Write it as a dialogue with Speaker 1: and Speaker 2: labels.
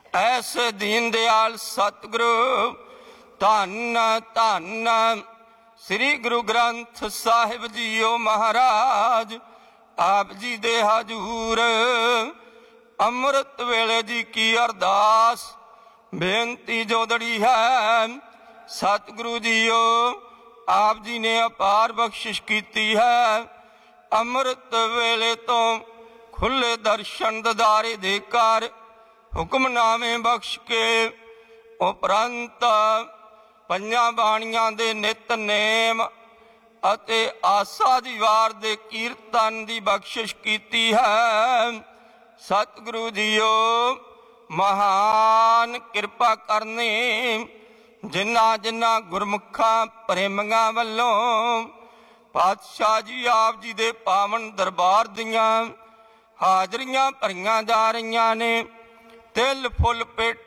Speaker 1: ਐਸੇ ਦੀਨ ਦਿਆਲ ਸਤਿਗੁਰੂ ਧੰਨ ਧੰਨ ਸ੍ਰੀ ਗੁਰੂ ਗ੍ਰੰਥ ਸਾਹਿਬ ਜੀਓ ਮਹਾਰਾਜ। ਆਪ ਜੀ ਦੇ ਹਜੂਰ ਅੰਮ੍ਰਿਤ ਵੇਲੇ ਜੀ ਕੀ ਅਰਦਾਸ ਬੇਨਤੀ ਜੋਦੜੀ ਹੈ। ਸਤਿਗੁਰੂ ਜੀਓ ਆਪ ਜੀ ਨੇ ਅਪਾਰ ਬਖਸ਼ਿਸ਼ ਕੀਤੀ ਹੈ। ਅੰਮ੍ਰਿਤ ਵੇਲੇ ਤੋਂ ਖੁੱਲੇ ਦਰਸ਼ਨ ਦਿਦਾਰੇ ਦੇ ਕਰ ਹੁਕਮਨਾਮੇ ਬਖਸ਼ ਕੇ ਉਪਰੰਤ ਪੰਜਾਂ ਬਾਣੀਆਂ ਦੇ ਨਿਤਨੇਮ ਅਤੇ ਆਸਾ ਦੀ ਵਾਰ ਦੇ ਕੀਰਤਨ ਦੀ ਬਖਸ਼ਿਸ਼ ਕੀਤੀ ਹੈ। ਸਤਿਗੁਰੂ ਜੀਓ ਮਹਾਨ ਕਿਰਪਾ ਕਰਨੀ ਜਿਨ੍ਹਾਂ ਜਿਨ੍ਹਾਂ ਗੁਰਮੁਖਾਂ ਪ੍ਰੇਮੀਆਂ ਵੱਲੋਂ ਪਾਤਸ਼ਾਹ ਜੀ ਆਪ ਜੀ ਦੇ ਪਾਵਨ ਦਰਬਾਰ ਦੀਆਂ ਹਾਜ਼ਰੀਆਂ ਭਰੀਆਂ ਜਾ ਰਹੀਆਂ ਨੇ। ਤਿਲ ਫੁੱਲ ਭੇਟਾਂ